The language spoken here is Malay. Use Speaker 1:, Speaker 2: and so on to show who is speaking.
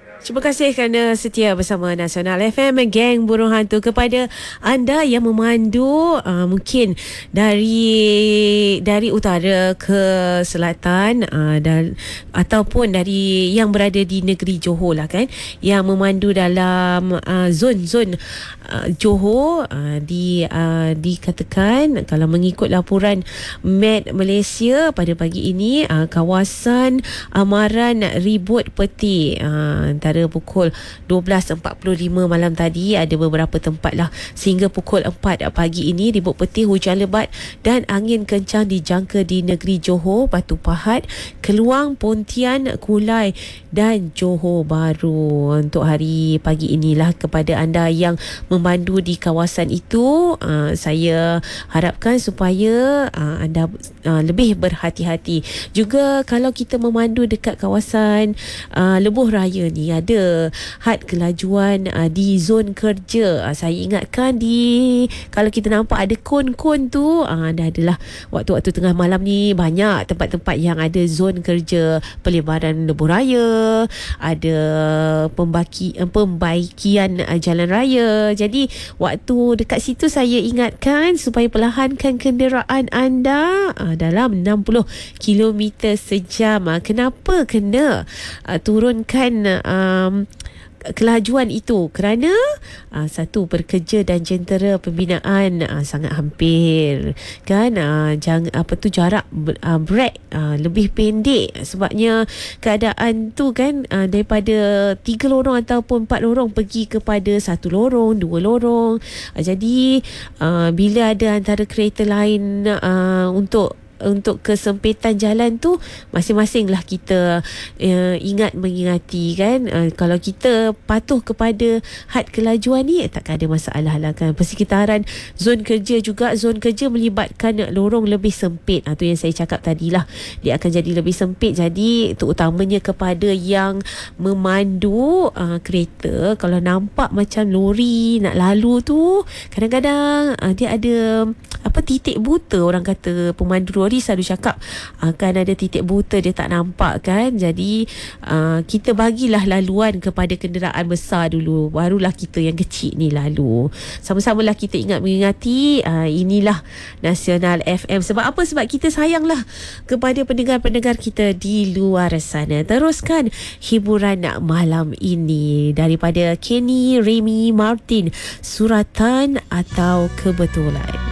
Speaker 1: Terima kasih kerana setia bersama Nasional FM, geng burung hantu. Kepada anda yang memandu mungkin dari utara ke selatan dan ataupun dari yang berada di negeri Johor lah kan, yang memandu dalam zon-zon Johor, dikatakan kalau mengikut laporan Met Malaysia pada pagi ini, kawasan amaran ribut peti antara pukul 12.45 malam tadi, ada beberapa tempat lah sehingga pukul 4 pagi ini ribut peti, hujan lebat dan angin kencang dijangka di negeri Johor, Batu Pahat, Keluang, Pontian, Kulai dan Johor Bahru. Untuk hari pagi inilah, kepada anda yang memandu di kawasan itu, saya harapkan supaya anda lebih berhati-hati. Juga kalau kita memandu dekat kawasan Lebuh Raya ni, ada had kelajuan di zon kerja. Saya ingatkan, kalau kita nampak ada kon-kon tu, dah adalah waktu-waktu tengah malam ni banyak tempat-tempat yang ada zon kerja pelebaran Lebuh Raya, ada pembaikian jalan raya. Jadi waktu dekat situ saya ingatkan supaya perlahankan kenderaan anda dalam 60 km sejam. Kenapa kena turunkan kelajuan itu? Kerana satu, pekerja dan jentera pembinaan sangat hampir kan, jarak break lebih pendek. Sebabnya keadaan tu kan, daripada 3 lorong ataupun 4 lorong pergi kepada 1 lorong, 2 lorong. Jadi bila ada antara kereta lain untuk kesempitan jalan tu, masing-masing lah kita mengingati kan. Kalau kita patuh kepada had kelajuan ni, takkan ada masalah lah kan. Persekitaran zon kerja juga, zon kerja melibatkan lorong lebih sempit. Tu yang saya cakap tadilah, dia akan jadi lebih sempit. Jadi terutamanya kepada yang memandu kereta, kalau nampak macam lori nak lalu tu, kadang-kadang dia ada titik buta. Orang kata pemandu lori selalu cakap akan ada titik buta, dia tak nampak kan. Jadi kita bagilah laluan kepada kenderaan besar dulu, barulah kita yang kecil ni lalu. Sama-samalah kita mengingati. Inilah Nasional FM. Sebab apa? Sebab kita sayanglah kepada pendengar-pendengar kita di luar sana. Teruskan hiburan malam ini daripada Kenny Remy Martin, Suratan atau Kebetulan.